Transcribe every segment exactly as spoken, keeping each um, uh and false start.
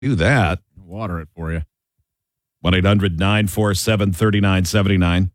Do that. Water it for you. one eight hundred nine four seven three nine seven nine.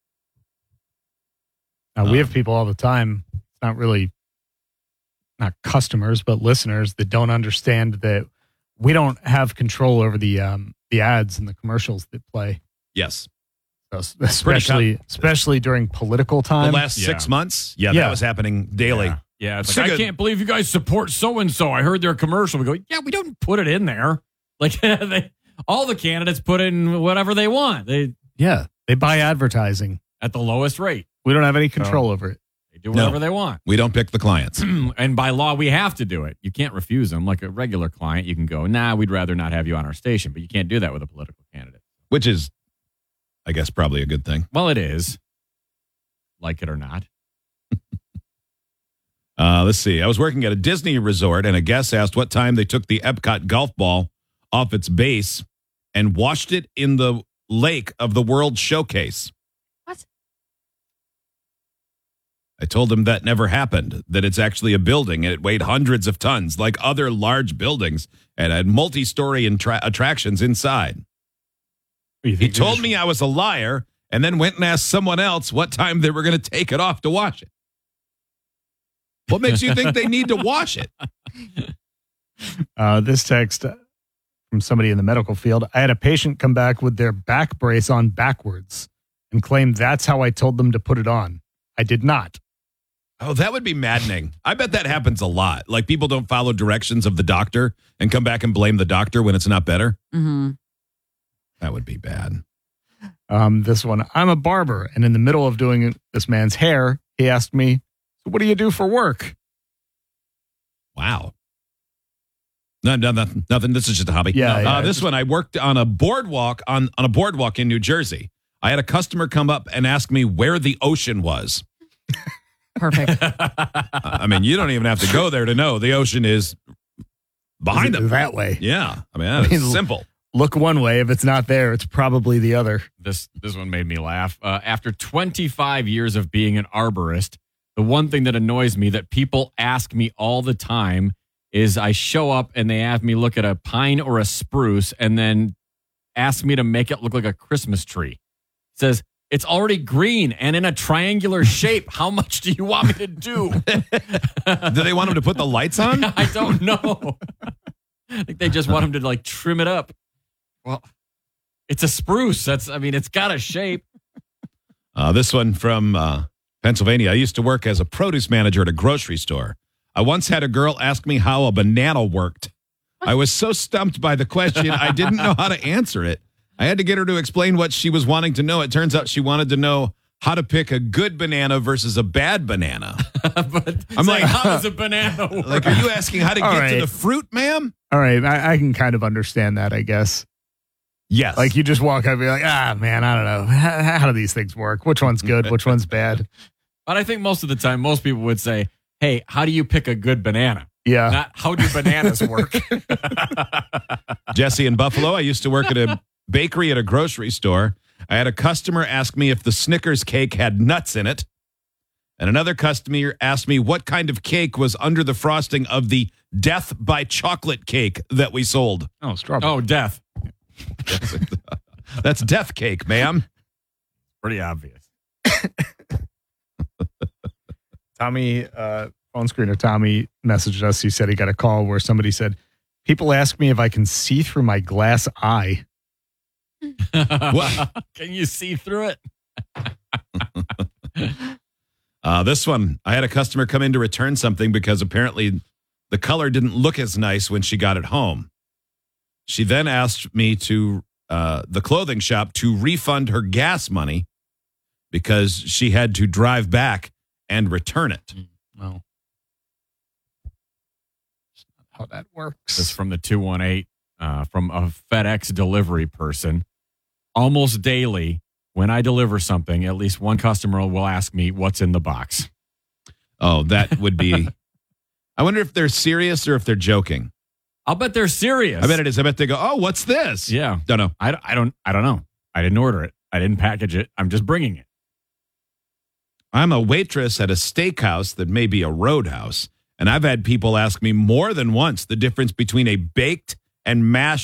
Now, we have people all the time, not really, not customers, but listeners that don't understand that we don't have control over the um, the ads and the commercials that play. Yes. So, especially especially during political time. The last Yeah. six months? Yeah, Yeah. that was happening daily. Yeah, yeah it's So like, I good. can't believe you guys support so-and-so. I heard their commercial. We go, yeah, we don't put it in there. Like, they, all the candidates put in whatever they want. They Yeah, they buy advertising. at the lowest rate. We don't have any control over it. They do No. whatever they want. We don't pick the clients. And by law, we have to do it. You can't refuse them. Like a regular client, you can go, nah, we'd rather not have you on our station. But you can't do that with a political candidate. Which is, I guess, probably a good thing. Well, it is. Like it or not. Uh, let's see. I was working at a Disney resort, and a guest asked what time they took the Epcot golf ball off its base and washed it in the lake of the World Showcase. What? I told him that never happened, that it's actually a building, and it weighed hundreds of tons, like other large buildings, and had multi-story intra- attractions inside. He told me I was a liar, and then went and asked someone else what time they were going to take it off to wash it. What makes you think they need to wash it? Uh, this text from somebody in the medical field. I had a patient come back with their back brace on backwards and claim that's how I told them to put it on. I did not. Oh, that would be maddening. I bet that happens a lot. Like people don't follow directions of the doctor and come back and blame the doctor when it's not better. Mm-hmm. That would be bad. Um, this one, I'm a barber, and in the middle of doing this man's hair, he asked me, so what do you do for work? Wow. No, no, nothing. Nothing. This is just a hobby. Yeah, Uh, yeah, this just- one, I worked on a boardwalk on, on a boardwalk in New Jersey. I had a customer come up and ask me where the ocean was. Perfect. I mean, you don't even have to go there to know the ocean is behind Is it them. that way. Yeah. I mean, that's I mean, simple. Look one way. If it's not there, it's probably the other. This this one made me laugh. Uh, after twenty-five years of being an arborist, the one thing that annoys me that people ask me all the time is I show up and they have me look at a pine or a spruce and then ask me to make it look like a Christmas tree. It says, it's already green and in a triangular shape. How much do you want me to do? Do they want him to put the lights on? I don't know. I think they just want him to like trim it up. Well, it's a spruce. That's, I mean, it's got a shape. Uh, this one from uh, Pennsylvania. I used to work as a produce manager at a grocery store. I once had a girl ask me how a banana worked. I was so stumped by the question, I didn't know how to answer it. I had to get her to explain what she was wanting to know. It turns out she wanted to know how to pick a good banana versus a bad banana. But I'm like, like, how does a banana work? Like, are you asking how to All get right. to the fruit, ma'am? All right. I, I can kind of understand that, I guess. Yes. Like you just walk up and be like, ah, man, I don't know. How, how do these things work? Which one's good? Which one's bad? But I think most of the time, most people would say, hey, how do you pick a good banana? Yeah. Not how do bananas work? Jesse in Buffalo. I used to work at a bakery at a grocery store. I had a customer ask me if the Snickers cake had nuts in it. And another customer asked me what kind of cake was under the frosting of the Death by Chocolate cake that we sold. Oh, strawberry. Oh, death. That's death cake, ma'am. Pretty obvious. Tommy, uh, phone screener Tommy messaged us. He said he got a call where somebody said, people ask me if I can see through my glass eye. What? Can you see through it? Uh, this one, I had a customer come in to return something because apparently the color didn't look as nice when she got it home. She then asked me to, uh, the clothing shop to refund her gas money because she had to drive back and return it. Well, that's not how that works. This is from the two one eight, uh, from a FedEx delivery person. Almost daily, when I deliver something, at least one customer will ask me what's in the box. Oh, that would be. I wonder if they're serious or if they're joking. I'll bet they're serious. I bet it is. I bet they go, oh, what's this? Yeah. Don't know. I, I don't I don't know. I didn't order it. I didn't package it. I'm just bringing it. I'm a waitress at a steakhouse that may be a roadhouse, and I've had people ask me more than once the difference between a baked and mashed